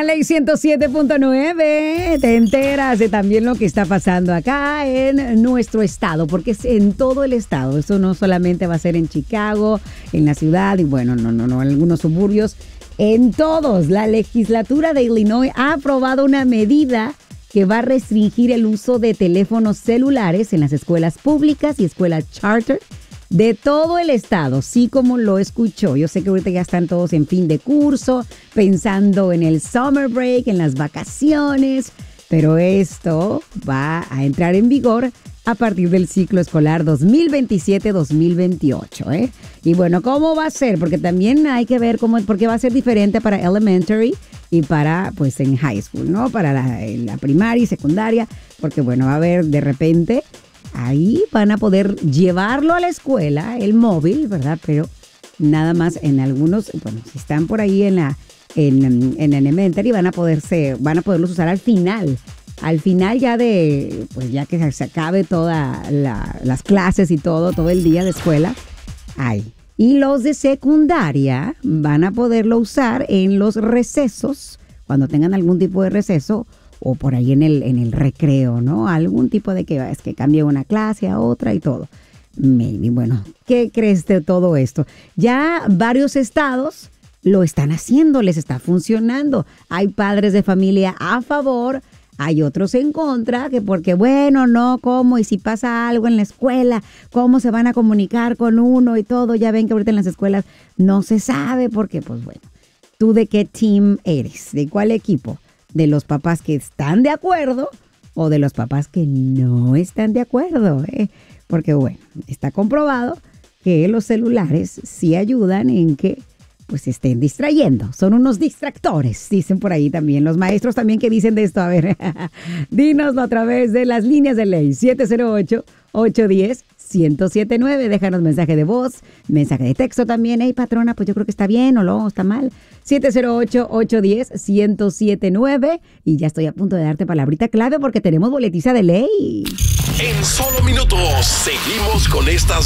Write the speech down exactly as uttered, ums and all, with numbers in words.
la Ley ciento siete punto nueve. Te enteras de también lo que está pasando acá en nuestro estado, porque es en todo el estado. Eso no solamente va a ser en Chicago, en la ciudad y bueno, no, no, no, en algunos suburbios. En todos, la legislatura de Illinois ha aprobado una medida que va a restringir el uso de teléfonos celulares en las escuelas públicas y escuelas charter de todo el estado, sí como lo escuchó. Yo sé que ahorita ya están todos en fin de curso, pensando en el summer break, en las vacaciones, pero esto va a entrar en vigor a partir del ciclo escolar dos mil veintisiete dos mil veintiocho, ¿eh? Y bueno, ¿cómo va a ser? Porque también hay que ver cómo, porque va a ser diferente para elementary y para, pues, en high school, ¿no? Para la, la primaria y secundaria, porque bueno, va a haber de repente... Ahí van a poder llevarlo a la escuela, el móvil, ¿verdad? Pero nada más en algunos, bueno, si están por ahí en la en, en elementary, van a poderse, van a poderlos usar al final. Al final ya de, pues ya que se acabe todas la, las clases y todo, todo el día de escuela, ahí. Y los de secundaria van a poderlo usar en los recesos, cuando tengan algún tipo de receso, o por ahí en el, en el recreo, ¿no? Algún tipo de que es que cambie una clase a otra y todo. Maybe, bueno, ¿qué crees de todo esto? Ya varios estados lo están haciendo, les está funcionando. Hay padres de familia a favor, hay otros en contra, que porque, bueno, no, ¿cómo? Y si pasa algo en la escuela, ¿cómo se van a comunicar con uno y todo? Ya ven que ahorita en las escuelas no se sabe porque, pues bueno, ¿tú de qué team eres? ¿De cuál equipo? ¿De los papás que están de acuerdo o de los papás que no están de acuerdo? ¿eh? Porque bueno, está comprobado que los celulares sí ayudan en que pues estén distrayendo. Son unos distractores, dicen por ahí también. Los maestros también, ¿qué dicen de esto? A ver, dínoslo a través de las líneas de ley siete cero ocho, ocho uno cero, uno cero siete nueve. Déjanos mensaje de voz, mensaje de texto también. Hey, patrona, pues yo creo que está bien o no, está mal. siete cero ocho, ocho uno cero, uno cero siete nueve. Y ya estoy a punto de darte palabrita clave porque tenemos boletiza de ley. En solo minutos seguimos con estas